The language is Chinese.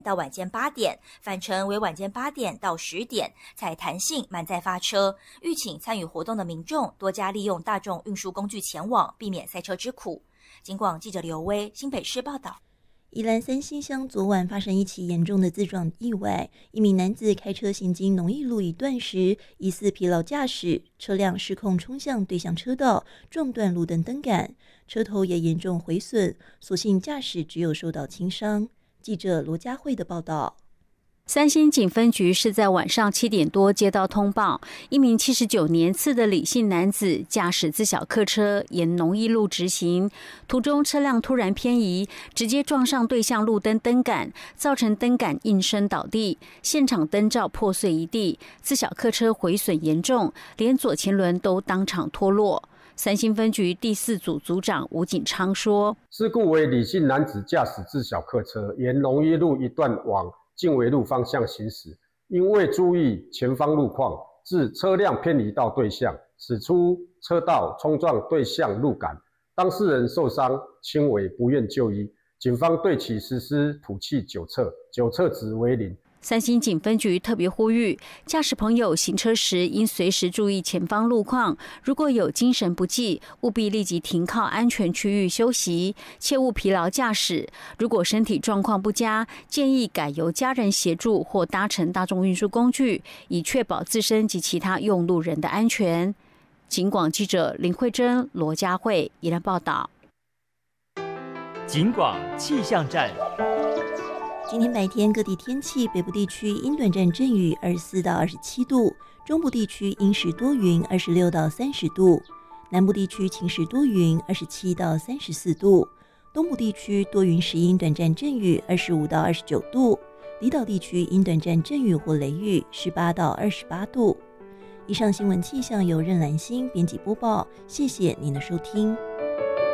到晚间8点，返程为晚间8点到10点，采弹性满载发车。预请参与活动的民众多加利用大众运输工具前往，避免塞车之苦。警广记者刘威，新北市报道。 宜兰三星乡昨晚发生一起严重的自撞意外，一名男子开车行经农义路一段时，疑似疲劳驾驶，车辆失控冲向对向车道，撞断路灯灯杆，车头也严重毁损，所幸驾驶只有受到轻伤。记者罗佳慧的报道。 三星警分局是在晚上7点多接到通报，一名79年次的李姓男子驾驶自小客车沿农义路直行，途中车辆突然偏移，直接撞上对向路灯灯杆，造成灯杆应声倒地，现场灯罩破碎一地，自小客车毁损严重，连左前轮都当场脱落。三星分局第4组组长吴景昌说， 事故为李姓男子驾驶自小客车沿农义路一段往进围路方向行驶，因未注意前方路况，致车辆偏离到对向，驶出车道冲撞对向路杆，当事人受伤轻微，不愿就医。警方对其实施吐气9测，9测值为0。 三星警分局特别呼吁，驾驶朋友行车时应随时注意前方路况，如果有精神不济，务必立即停靠安全区域休息，切勿疲劳驾驶。如果身体状况不佳，建议改由家人协助或搭乘大众运输工具，以确保自身及其他用路人的安全。警广记者林慧珍、罗佳慧宜兰报道。 警广气象站。 今天白天各地天气，北部地区因短暂阵雨24到27度，中部地区阴时多云26到30度，南部地区晴时多云27到34度，东部地区多云时阴短暂阵雨25到29度，离岛地区因短暂阵雨或雷雨18到28度。以上新闻气象由任兰心编辑播报，谢谢您的收听。